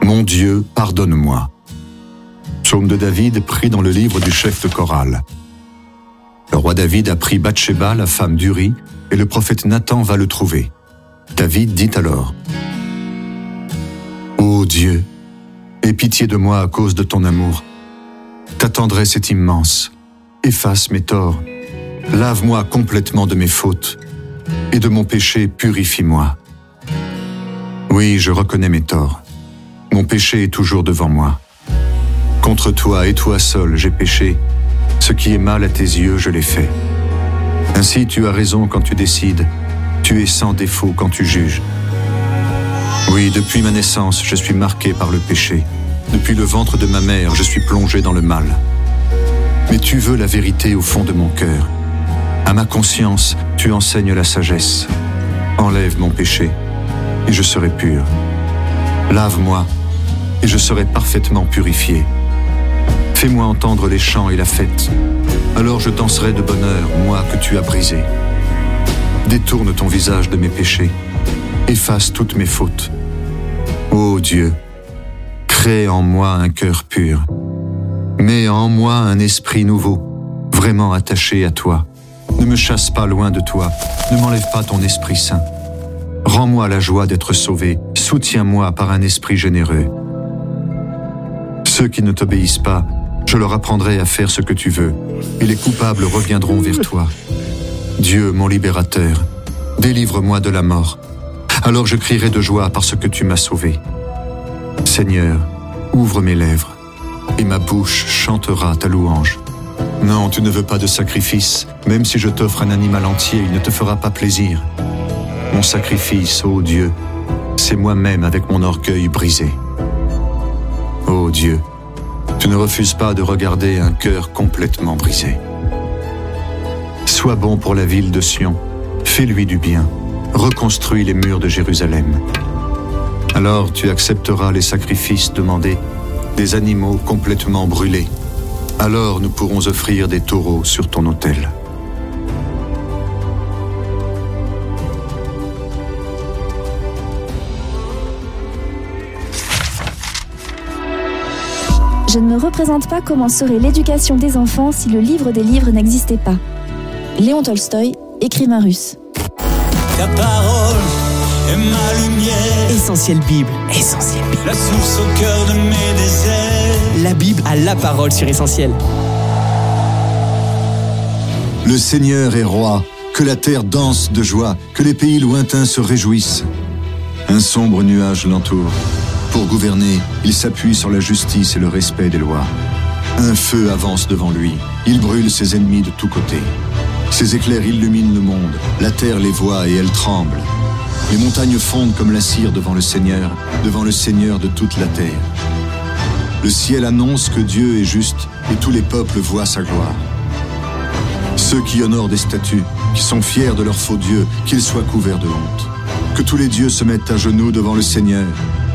Mon Dieu, pardonne-moi. Psaume de David pris dans le livre du chef de chorale. Le roi David a pris Bathsheba, la femme d'Uri, et le prophète Nathan va le trouver. David dit alors : Ô Dieu, aie pitié de moi à cause de ton amour. Ta tendresse est immense. Efface mes torts. Lave-moi complètement de mes fautes. Et de mon péché, purifie-moi. Oui, je reconnais mes torts. Mon péché est toujours devant moi. Contre toi et toi seul, j'ai péché. Ce qui est mal à tes yeux, je l'ai fait. Ainsi, tu as raison quand tu décides. Tu es sans défaut quand tu juges. Oui, depuis ma naissance, je suis marqué par le péché. Depuis le ventre de ma mère, je suis plongé dans le mal. Mais tu veux la vérité au fond de mon cœur. À ma conscience, tu enseignes la sagesse. Enlève mon péché, et je serai pur. Lave-moi, et je serai parfaitement purifié. Fais-moi entendre les chants et la fête. Alors je danserai de bonheur, moi que tu as brisé. Détourne ton visage de mes péchés. Efface toutes mes fautes. Ô Dieu, crée en moi un cœur pur. Mets en moi un esprit nouveau, vraiment attaché à toi. Ne me chasse pas loin de toi, ne m'enlève pas ton Esprit Saint. Rends-moi la joie d'être sauvé, soutiens-moi par un esprit généreux. Ceux qui ne t'obéissent pas, je leur apprendrai à faire ce que tu veux, et les coupables reviendront vers toi. Dieu, mon libérateur, délivre-moi de la mort. Alors je crierai de joie parce que tu m'as sauvé. Seigneur, ouvre mes lèvres, et ma bouche chantera ta louange. Non, tu ne veux pas de sacrifice. Même si je t'offre un animal entier, il ne te fera pas plaisir. Mon sacrifice, ô Dieu, c'est moi-même avec mon orgueil brisé. Ô Dieu, tu ne refuses pas de regarder un cœur complètement brisé. Sois bon pour la ville de Sion, fais-lui du bien, reconstruis les murs de Jérusalem. Alors tu accepteras les sacrifices demandés, des animaux complètement brûlés. Alors nous pourrons offrir des taureaux sur ton autel. Je ne me représente pas comment serait l'éducation des enfants si le livre des livres n'existait pas. Léon Tolstoï, écrivain russe. Ta parole est ma lumière. Essentiel Bible, Essentiel Bible. La source au cœur de mes déserts. La Bible a la parole sur Essentiel. Le Seigneur est roi, que la terre danse de joie, que les pays lointains se réjouissent. Un sombre nuage l'entoure. Pour gouverner, il s'appuie sur la justice et le respect des lois. Un feu avance devant lui, il brûle ses ennemis de tous côtés. Ses éclairs illuminent le monde, la terre les voit et elle tremble. Les montagnes fondent comme la cire devant le Seigneur de toute la terre. Le ciel annonce que Dieu est juste et tous les peuples voient sa gloire. Ceux qui honorent des statues, qui sont fiers de leur faux Dieu, qu'ils soient couverts de honte. Que tous les dieux se mettent à genoux devant le Seigneur.